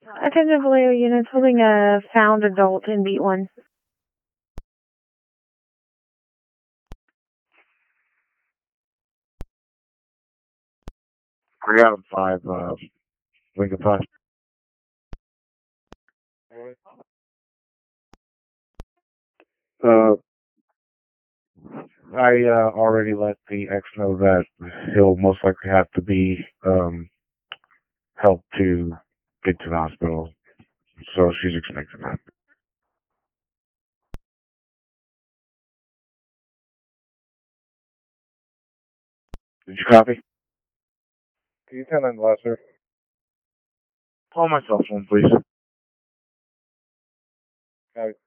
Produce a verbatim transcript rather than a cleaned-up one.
Attentive Vallejo units holding a found adult in beat one. Three out of five, uh, Lincoln five. Uh, I uh, already let the ex know that he'll most likely have to be um, helped to get to the hospital, so she's expecting that. Did you copy? Can you tell him Lesser? Call my cell phone, please. Copy.